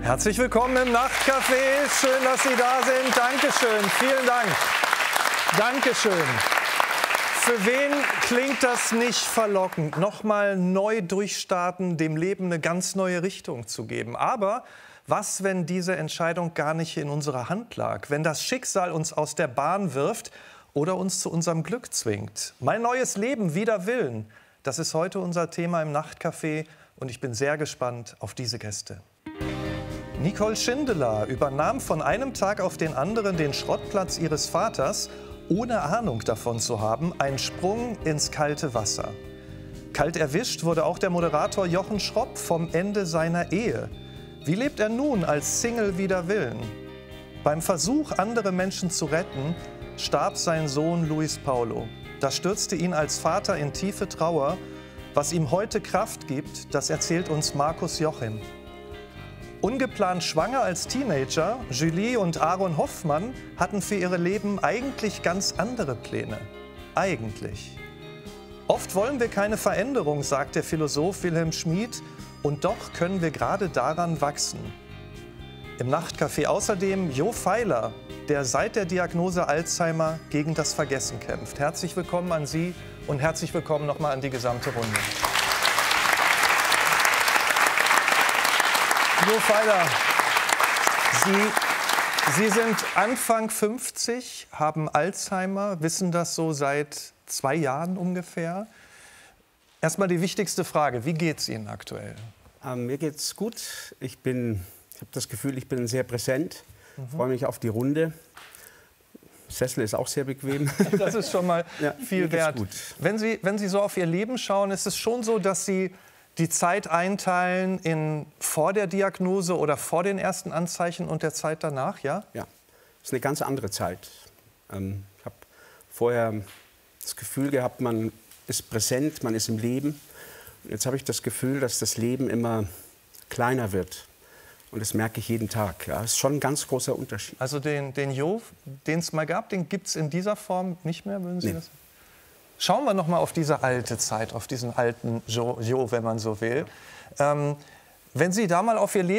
Herzlich willkommen im Nachtcafé. Schön, dass Sie da sind. Dankeschön. Vielen Dank. Dankeschön. Für wen klingt das nicht verlockend, nochmal neu durchstarten, dem Leben eine ganz neue Richtung zu geben? Aber was, wenn diese Entscheidung gar nicht in unserer Hand lag? Wenn das Schicksal uns aus der Bahn wirft oder uns zu unserem Glück zwingt? Mein neues Leben wider Willen. Das ist heute unser Thema im Nachtcafé und ich bin sehr gespannt auf diese Gäste. Nicole Schindler übernahm von einem Tag auf den anderen den Schrottplatz ihres Vaters, ohne Ahnung davon zu haben, ein Sprung ins kalte Wasser. Kalt erwischt wurde auch der Moderator Jochen Schropp vom Ende seiner Ehe. Wie lebt er nun als Single wider Willen? Beim Versuch, andere Menschen zu retten, starb sein Sohn Luis Paulo. Das stürzte ihn als Vater in tiefe Trauer. Was ihm heute Kraft gibt, das erzählt uns Markus Jochim. Ungeplant schwanger als Teenager, Julie und Aaron Hoffmann hatten für ihre Leben eigentlich ganz andere Pläne. Eigentlich. Oft wollen wir keine Veränderung, sagt der Philosoph Wilhelm Schmid, und doch können wir gerade daran wachsen. Im Nachtcafé außerdem Jo Feiler, der seit der Diagnose Alzheimer gegen das Vergessen kämpft. Herzlich willkommen an Sie und herzlich willkommen nochmal an die gesamte Runde. Jo Feiler, Sie sind Anfang 50, haben Alzheimer, wissen das so seit 2 Jahren ungefähr. Erstmal die wichtigste Frage, wie geht es Ihnen aktuell? Mir geht's gut. Ich habe das Gefühl, ich bin sehr präsent, freue mich auf die Runde. Sessel ist auch sehr bequem. Das ist schon mal viel wert. Gut. Wenn Sie so auf Ihr Leben schauen, ist es schon so, dass Sie die Zeit einteilen in vor der Diagnose oder vor den ersten Anzeichen und der Zeit danach, ja? Ja, es ist eine ganz andere Zeit. Ich habe vorher das Gefühl gehabt, man ist präsent, man ist im Leben. Und jetzt habe ich das Gefühl, dass das Leben immer kleiner wird. Und das merke ich jeden Tag. Ja, das ist schon ein ganz großer Unterschied. Also den Jo, den es mal gab, den gibt es in dieser Form nicht mehr, würden Sie das? Schauen wir noch mal auf diese alte Zeit, auf diesen alten Jo, wenn man so will. Wenn Sie da mal auf Ihr Leben